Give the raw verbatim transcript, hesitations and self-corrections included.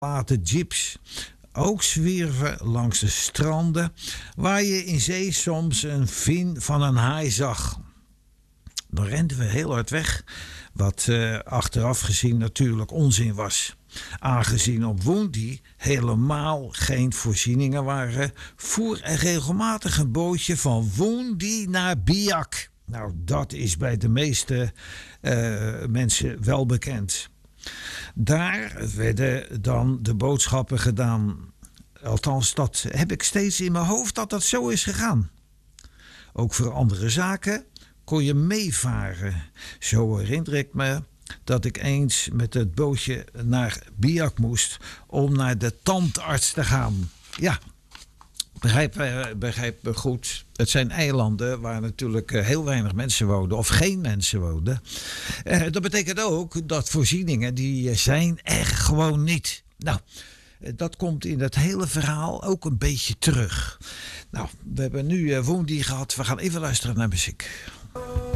Laten jeeps ook zwierven langs de stranden, waar je in zee soms een vin van een haai zag. Dan renden we heel hard weg, wat uh, achteraf gezien natuurlijk onzin was. Aangezien op Woendy helemaal geen voorzieningen waren, voer er regelmatig een bootje van Woendy naar Biak. Nou, dat is bij de meeste uh, mensen wel bekend. Daar werden dan de boodschappen gedaan. Althans, dat heb ik steeds in mijn hoofd dat dat zo is gegaan. Ook voor andere zaken kon je meevaren. Zo herinner ik me dat ik eens met het bootje naar Biak moest om naar de tandarts te gaan. Ja, begrijp, begrijp me goed. Het zijn eilanden waar natuurlijk heel weinig mensen woonden of geen mensen woonden. Eh, dat betekent ook dat voorzieningen die zijn er gewoon niet. Nou, dat komt in het hele verhaal ook een beetje terug. Nou, we hebben nu uh, Woendy gehad. We gaan even luisteren naar muziek.